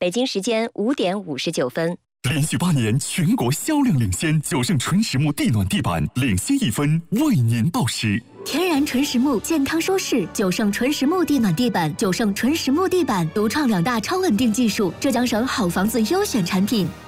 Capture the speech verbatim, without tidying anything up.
北京时间五点五十九分。 连续八年全国销量领先，九盛纯实木地暖地板领先一分，为您报时。 天然纯实木，健康舒适。九盛纯实木地暖地板，九盛纯实木地板独创两大超稳定技术，浙江省好房子优选产品。